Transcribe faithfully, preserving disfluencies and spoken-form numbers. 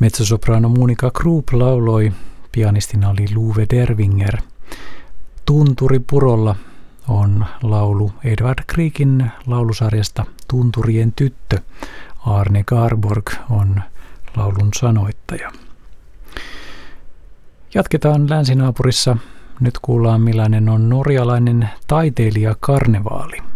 Mezzosoprano Monika Krupp lauloi, pianistina oli Luve Dervinger. Tunturi purolla on laulu Edvard Griekin laulusarjasta Tunturien tyttö. Arne Garborg on laulun sanoittaja. Jatketaan länsinaapurissa. Nyt kuullaan millainen on norjalainen taiteilijakarnevaali.